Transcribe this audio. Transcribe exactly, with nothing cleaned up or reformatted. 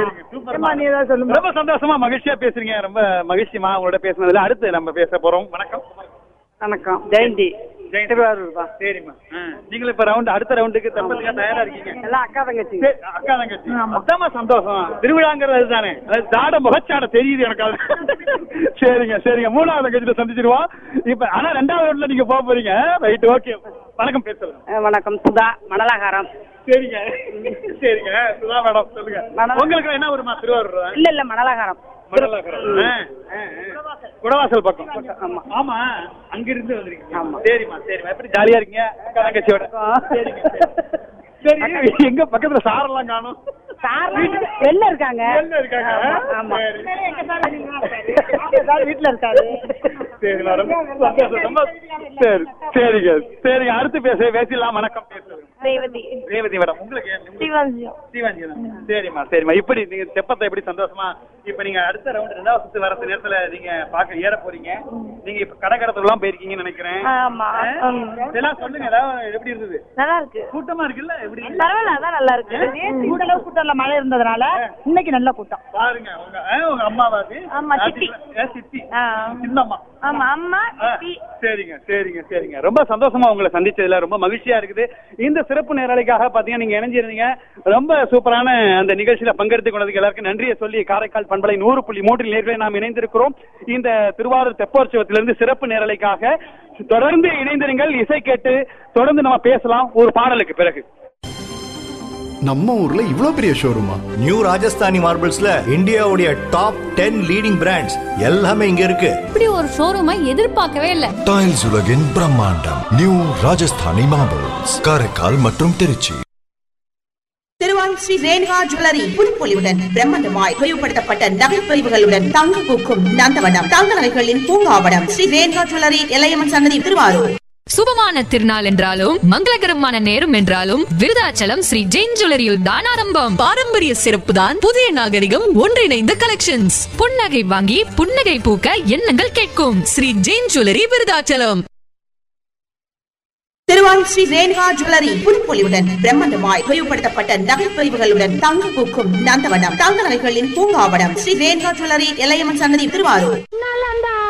ரொம்ப சந்தோஷமா மகிழ்ச்சியா பேசுறீங்க. ரொம்ப மகிழ்ச்சிமா உங்களோட பேசுனதுல. அடுத்து நம்ம பேச போறோம். வணக்கம். வணக்கம். ஜெயந்தி திருவாரூர் தான். சரிம்மா. நீங்களும் இப்ப ரவுண்ட் அடுத்த ரவுண்டுக்கு தம்பதியா தயாரா இருக்கீங்க? எல்லாம் அக்கா தங்கச்சி. அக்கா தங்கச்சி. அதாம்மா சந்தோஷம். திருவிழாங்கிறது தானே. ஜாட முகச்சாட தெரியுது எனக்கு. சரிங்க சரிங்க. மூணாவது தங்கச்சிட்ட சந்திச்சிருவோம் இப்ப. ஆனா ரெண்டாவது ரவுண்ட்ல நீங்க போக போறீங்க. Right, okay. வணக்கம், பேசுறேன். வணக்கம். சுதா மணலாகாரம். சரிங்க சரிங்க. சுதா மேடம் சொல்லுங்க. உங்களுக்கு என்ன ஊருமா? திருவாரூர்? இல்ல இல்ல மணலாகாரம். குடவாசல் பக்கம். ஆமா, அங்க இருந்து வந்திருக்கீங்க. சரிம்மா சரிம்மா. எப்படி ஜாலியா இருக்கீங்க அக்கா தங்கச்சியோட? சரி, எங்க பக்கத்துல சாரெல்லாம் காணும். வெளில இருக்காங்க. வீட்டுல இருக்காரு. சரி சரிங்க சரிங்க. அடுத்து பேச பேசலாம். வணக்கம். பேசுறேன். ரேவதி. ரேவதி மேடம். உங்களுக்கு? சரிம்மா சரிம்மா. இப்படி நீங்க தெப்பத்தை எப்படி சந்தோஷமா இப்ப நீங்க அடுத்த ரவுண்ட் ரெண்டாவது சுத்து வர நேரத்துல நீங்க பாக்க ஏற போறீங்க. நீங்க இப்ப கடற்கடத்துல எல்லாம் போயிருக்கீங்கன்னு நினைக்கிறேன். இதெல்லாம் சொல்லுங்க. ஏதாவது எப்படி இருந்தது? நல்லா இருக்கு. கூட்டமா இருக்குல்ல? எப்படி? பரவாயில்ல, அதான் நல்லா இருக்கு. கூட்டளவு கூட்டம்ல மழை இருந்ததுனால இன்னைக்கு நல்ல கூட்டம். பாருங்க, உங்க உங்க அம்மாவாது? ஆமா, சித்தி. சித்தி சின்னம்மா. ஆமா, அம்மா சித்தி. சரிங்க சரிங்க சரிங்க. ரொம்ப சந்தோஷமா உங்களை சந்திச்சதுல ரொம்ப மகிழ்ச்சியா இருக்குது. இந்த சிறப்பு நேரலைக்காக பாத்தீங்கன்னா நீங்க இணைஞ்சிருந்தீங்க. ரொம்ப சூப்பரான அந்த நிகழ்ச்சியில பங்கெடுத்துக் கொண்டதுக்கு எல்லாருக்கும் நன்றியை சொல்லி காரைக்கால் பண்பலை நூறு புள்ளி மூன்றில் நேர்களை நாம் இணைந்திருக்கிறோம். இந்த திருவாரூர் தெப்போற்சவத்திலிருந்து சிறப்பு நேரலைக்காக தொடர்ந்து இணைந்திருங்கள். இசை கேட்டு தொடர்ந்து நம்ம பேசலாம் ஒரு பாடலுக்கு பிறகு. நம்ம ஊர்ல இவ்வளவு பெரிய ஷோரூமா? நியூ ராஜஸ்தானி மார்பிள்ஸ்ல இந்தியாவுடைய டாப் டென் லீடிங் பிராண்ட்ஸ் எல்லாமே இங்க இருக்கு. இப்படி ஒரு ஷோரூமை எதிர்பார்க்கவே இல்ல. டைல்ஸ் உலகின் பிரம்மாண்டம் நியூ ராஜஸ்தானி மார்பிள்ஸ், காரைக்கால் மற்றும் திருச்சி. திருவாரூர் ஸ்ரீ ரேணுகா ஜுவல்லரி புதுப்பொலிவுடன் பிரம்மாண்டமாய் விரிவுபடுத்தப்பட்ட நகை பிரிவுகளுடன் தங்க பூக்கும் நந்தவனம் தங்க நகைகளின் பூங்காவனம் ஸ்ரீ ரேணுகா ஜுவல்லரி எல்லையம்மன் சன்னதி திருவாரூர். சுபமான திருநாள் என்றாலும் மங்களகரமான நேரம் என்றாலும் விருதாச்சலம் ஸ்ரீ ஜெயின் ஜுவல்லரியில் தான் ஆரம்பம். பாரம்பரிய சிறப்பு தான் புதிய நாகரிகம் ஒன்றிணைந்த கலெக்ஷன்ஸ். புன்னகை வாங்கி புன்னகை பூக்க எண்ணங்கள் கேட்கும் ஸ்ரீ ஜெயின் ஜுவல்லரி விருதாச்சலம். திருவாரூர் ஸ்ரீ ரேணுகா ஜுவல்லரி புதுப்பொலிவுடன் பிரம்மாண்டமாய் விரிவுபடுத்தப்பட்ட நகை பிரிவுகளுடன் தங்க பூக்கும் நந்தவனம் தங்க நகைகளின் பூங்காவனம் ஸ்ரீ ரேணுகா ஜுவல்லரி எல்லையம்மன் சன்னதி திருவாரூர்.